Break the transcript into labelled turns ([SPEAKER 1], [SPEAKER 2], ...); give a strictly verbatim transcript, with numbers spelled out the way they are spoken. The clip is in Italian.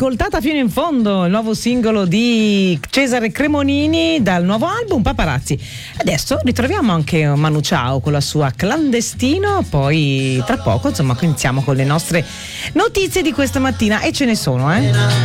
[SPEAKER 1] ascoltata fino in fondo il nuovo singolo di Cesare Cremonini dal nuovo album Paparazzi. Adesso ritroviamo anche Manu Chao con la sua Clandestino, poi tra poco insomma iniziamo con le nostre notizie di questa mattina, e ce ne sono, eh